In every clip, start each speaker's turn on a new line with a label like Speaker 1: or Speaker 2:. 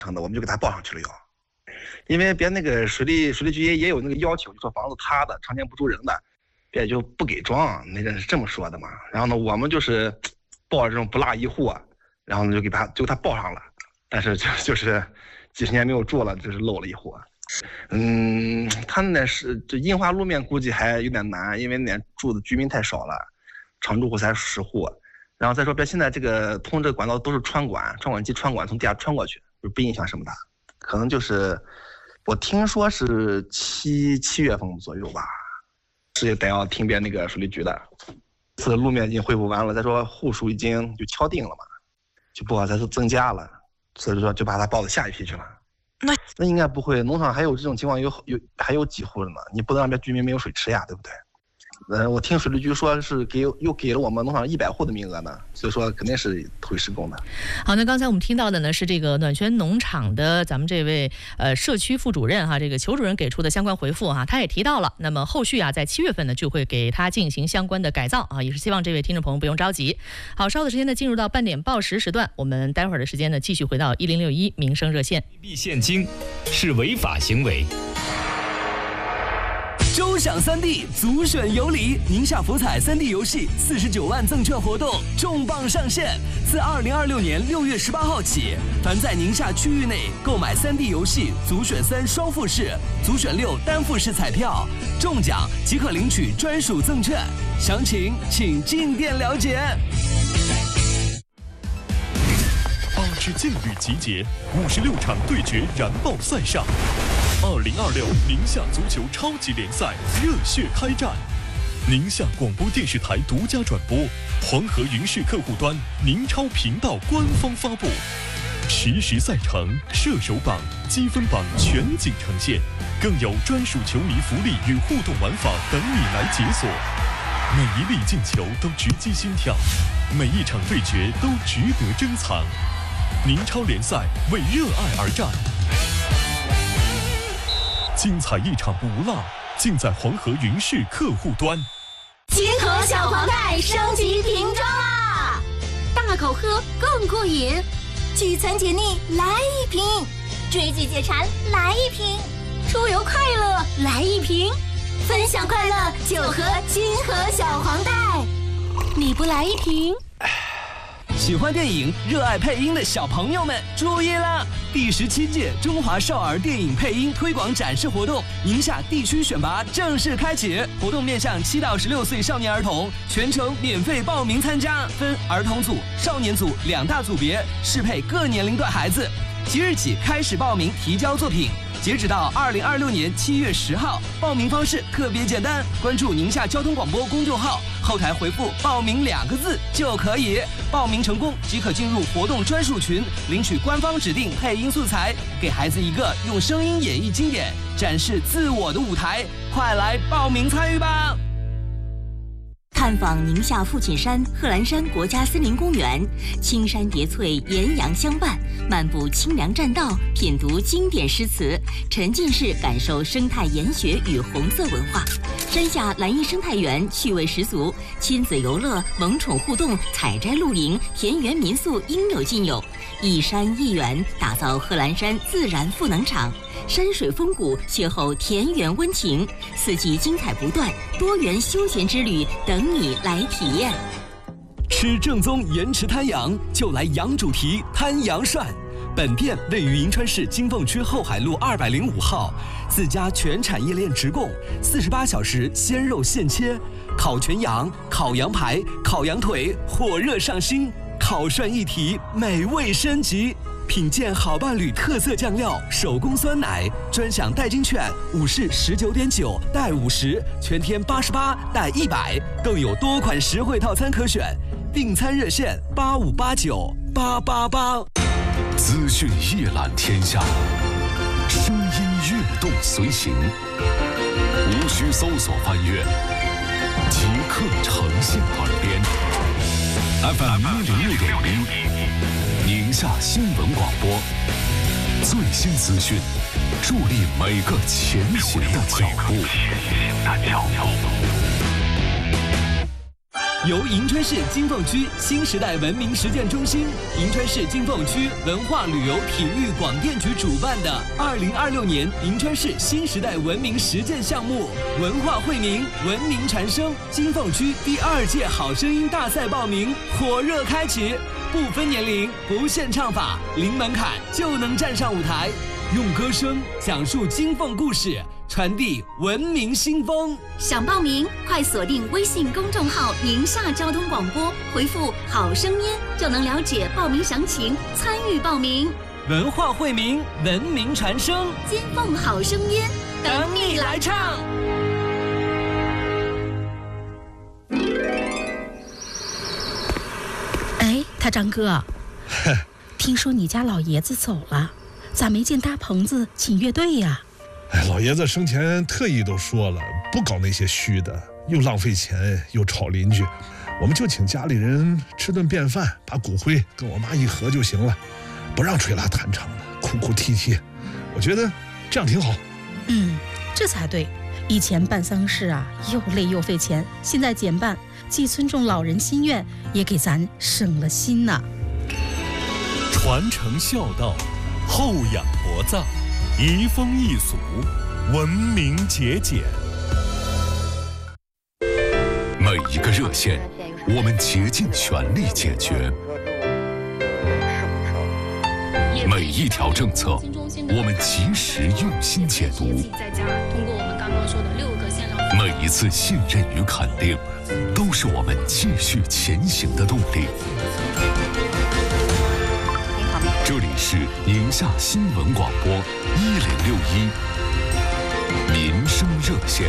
Speaker 1: 成的，我们就给他报上去了要。因为别那个水利局也有那个要求，就说房子塌的、常年不住人的，别就不给装，那人是这么说的嘛。然后呢，我们就是报这种不落一户，然后呢就给他报上了，但是就是几十年没有住了，就是漏了一户。他那是这硬化路面估计还有点难，因为那住的居民太少了，常住户才10户。然后再说别现在这个通这个管道都是穿管机穿管从地下穿过去，就不影响什么的。可能就是我听说是七月份左右吧，是得要听别那个水利局的。这路面已经恢复完了，再说户数已经就敲定了嘛，就不好再增加了，所以说就把它报到下一批去了。那应该不会，农场还有这种情况还有几户呢，你不能让别居民没有水吃呀，对不对？我听水利局说是又给了我们农场100户的名额呢，所以说肯定是会施工的。
Speaker 2: 好，那刚才我们听到的呢是这个暖泉农场的咱们这位社区副主任这个裘主任给出的相关回复他也提到了，那么后续在7月份呢就会给他进行相关的改造也是希望这位听众朋友不用着急。好，稍后的时间呢进入到半点报时时段，我们待会儿的时间呢继续回到1061民生热线。
Speaker 3: 币现金是违法行为。
Speaker 4: 周享3D 足选有礼，宁夏福彩3D 游戏49万赠券活动重磅上线，自2026年6月18号起，凡在宁夏区域内购买3D 游戏足选3双复式、足选6单复式彩票，中奖即可领取专属赠券，详情请进店了解。
Speaker 5: 8支劲旅集结，56场对决燃爆赛上。2026宁夏足球超级联赛热血开战，宁夏广播电视台独家转播，黄河云视客户端、宁超频道官方发布，实时赛程、射手榜、积分榜全景呈现，更有专属球迷福利与互动玩法等你来解锁。每一粒进球都直击心跳，每一场对决都值得珍藏。宁超联赛为热爱而战，精彩一场不落，尽在黄河云视客户端。
Speaker 6: 金河小黄袋升级瓶装啦！大口喝更过瘾，聚餐解腻来一瓶，追剧解馋来一瓶，出游快乐来一瓶，分享快乐就喝金河小黄袋。你不来一瓶？
Speaker 4: 喜欢电影、热爱配音的小朋友们注意了！第17届中华少儿电影配音推广展示活动宁夏地区选拔正式开启，活动面向7到16岁少年儿童，全程免费报名参加，分儿童组、少年组2大组别，适配各年龄段孩子。即日起开始报名提交作品，截止到2026年7月10号。报名方式特别简单，关注宁夏交通广播公众号，后台回复“报名”2个字就可以。报名成功即可进入活动专属群，领取官方指定配音素材，给孩子一个用声音演绎经典、展示自我的舞台。快来报名参与吧！
Speaker 6: 探访宁夏父亲山贺兰山国家森林公园，青山叠翠，岩阳相伴，漫步清凉栈道，品读经典诗词，沉浸式感受生态研学与红色文化。山下蓝荫生态园趣味十足，亲子游乐、萌宠互动、采摘露营、田园民宿应有尽有。一山一园，打造贺兰山自然赋能场。山水风谷，邂逅田园温情，四季精彩不断，多元休闲之旅等你来体验。
Speaker 4: 吃正宗盐池滩羊，就来羊主题滩羊涮。本店位于银川市金凤区后海路205号，自家全产业链直供，48小时鲜肉现切，烤全羊、烤羊排、烤羊腿，火热上新，烤涮一体，美味升级。品鉴好伴侣特色酱料，手工酸奶，专享代金券，5式19.9带50，全天88带100，更有多款实惠套餐可选。订餐热线85898888。
Speaker 7: 资讯一览天下，声音跃动随行，无需搜索翻阅，即刻呈现耳边。FM 106.1。宁夏新闻广播，最新资讯，助力每个前行的脚步。
Speaker 4: 由银川市金凤区新时代文明实践中心、银川市金凤区文化旅游体育广电局主办的2026年银川市新时代文明实践项目文化惠民、文明传声金凤区第2届好声音大赛报名火热开启，不分年龄，不限唱法，零门槛就能站上舞台，用歌声讲述金凤故事，传递文明新风。
Speaker 6: 想报名，快锁定微信公众号“宁夏交通广播”，回复“好声音”就能了解报名详情，参与报名。
Speaker 4: 文化惠民，文明传声，
Speaker 6: 金凤好声音，
Speaker 4: 等你来唱。
Speaker 8: 哎，他张哥，听说你家老爷子走了，咋没见搭棚子请乐队呀？
Speaker 9: 哎，老爷子生前特意都说了，不搞那些虚的，又浪费钱又吵邻居，我们就请家里人吃顿便饭，把骨灰跟我妈一合就行了，不让吹拉弹唱的，哭哭啼啼，我觉得这样挺好。
Speaker 8: 这才对。以前办丧事啊，又累又费钱，现在减半，既尊重老人心愿，也给咱省了心呐。
Speaker 5: 传承孝道，厚养薄葬，移风易俗，文明节俭。
Speaker 7: 每一个热线，我们竭尽全力解决；每一条政策，我们及时用心解读；每一次信任与肯定，都是我们继续前行的动力。这里是宁夏新闻广播1061民生热线。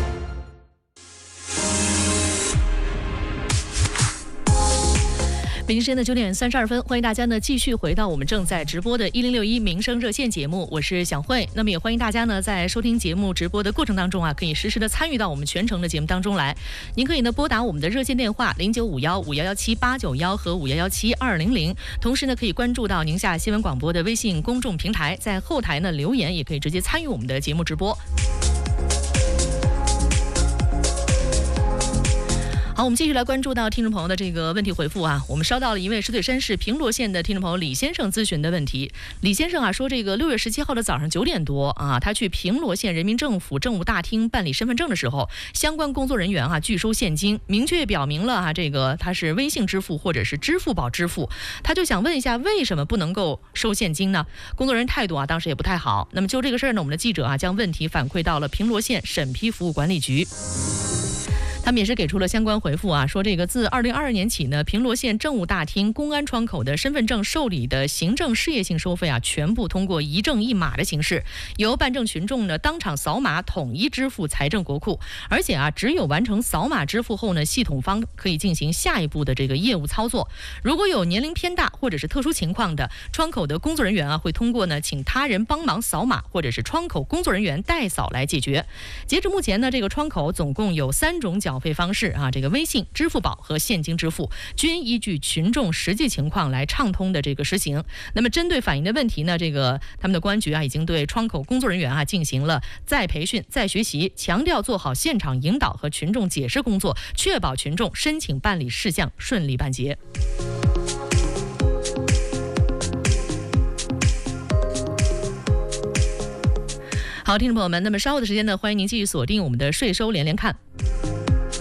Speaker 2: 北京时间的9点32分，欢迎大家呢继续回到我们正在直播的1061民生热线节目，我是小慧。那么也欢迎大家呢在收听节目直播的过程当中啊，可以实时的参与到我们全程的节目当中来。您可以呢拨打我们的热线电话0951517891和51172200，同时呢可以关注到宁夏新闻广播的微信公众平台，在后台呢留言，也可以直接参与我们的节目直播。好，我们继续来关注到听众朋友的这个问题回复啊。我们收到了一位石嘴山市平罗县的听众朋友李先生咨询的问题。李先生啊说，这个6月17号的早上9点多啊，他去平罗县人民政府政务大厅办理身份证的时候，相关工作人员啊拒收现金，明确表明了这个他是微信支付或者是支付宝支付。他就想问一下，为什么不能够收现金呢？工作人员态度啊当时也不太好。那么就这个事儿呢，我们的记者啊将问题反馈到了平罗县审批服务管理局。他们也是给出了相关回复啊，说这个自2022年起呢，平罗县政务大厅公安窗口的身份证受理的行政事业性收费啊，全部通过一证一码的形式，由办证群众呢当场扫码统一支付财政国库，而且啊，只有完成扫码支付后呢，系统方可以进行下一步的这个业务操作。如果有年龄偏大或者是特殊情况的，窗口的工作人员啊，会通过呢请他人帮忙扫码，或者是窗口工作人员代扫来解决。截至目前呢，这个窗口总共有3种缴费方式啊，这个微信、支付宝和现金支付均依据群众实际情况来畅通的这个实行。那么针对反映的问题呢，这个他们的公安局啊已经对窗口工作人员啊进行了再培训、再学习，强调做好现场引导和群众解释工作，确保群众申请办理事项顺利办结。好，听众朋友们，那么稍后的时间呢，欢迎您继续锁定我们的税收连连看。